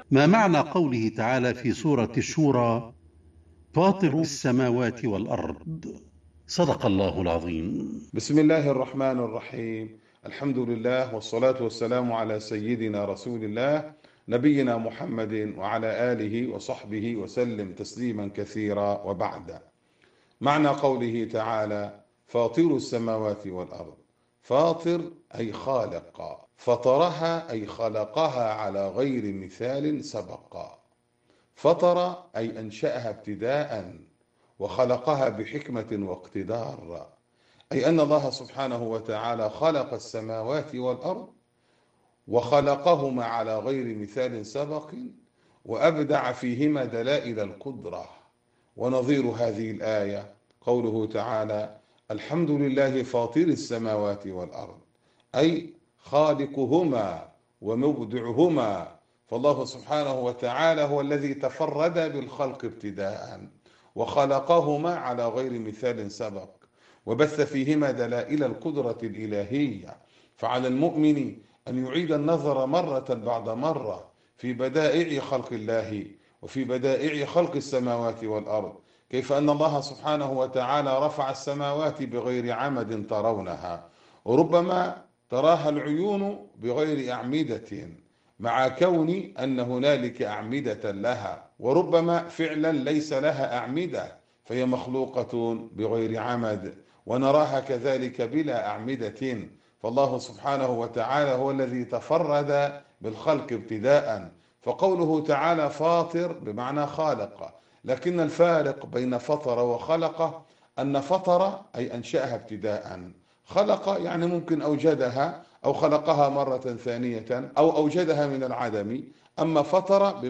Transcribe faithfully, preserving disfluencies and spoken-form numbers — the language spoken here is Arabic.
ما معنى قوله تعالى في سورة الشورى: فاطر السماوات والأرض؟ صدق الله العظيم. بسم الله الرحمن الرحيم. الحمد لله والصلاة والسلام على سيدنا رسول الله نبينا محمد وعلى آله وصحبه وسلم تسليما كثيرا، وبعد. معنى قوله تعالى فاطر السماوات والأرض: فاطر أي خالق، فطرها أي خلقها على غير مثال سبق. فطر أي أنشأها ابتداء وخلقها بحكمة واقتدار، أي أن الله سبحانه وتعالى خلق السماوات والأرض وخلقهما على غير مثال سبق، وأبدع فيهما دلائل القدرة. ونظير هذه الآية قوله تعالى: الحمد لله فاطر السماوات والأرض، أي خالقهما ومبدعهما. فالله سبحانه وتعالى هو الذي تفرد بالخلق ابتداء وخلقهما على غير مثال سبق، وبث فيهما دلائل القدرة الإلهية. فعلى المؤمن أن يعيد النظر مرة بعد مرة في بدائع خلق الله وفي بدائع خلق السماوات والأرض، كيف أن الله سبحانه وتعالى رفع السماوات بغير عمد ترونها، وربما تراها العيون بغير أعمدة مع كون أن هنالك أعمدة لها، وربما فعلا ليس لها أعمدة فهي مخلوقة بغير عمد، ونراها كذلك بلا أعمدة. فالله سبحانه وتعالى هو الذي تفرد بالخلق ابتداء. فقوله تعالى فاطر بمعنى خالق، لكن الفارق بين فطر وخلق أن فطر أي أنشأها ابتداء، خلق يعني ممكن أوجدها أو خلقها مرة ثانية أو أوجدها من العدم. أما فطر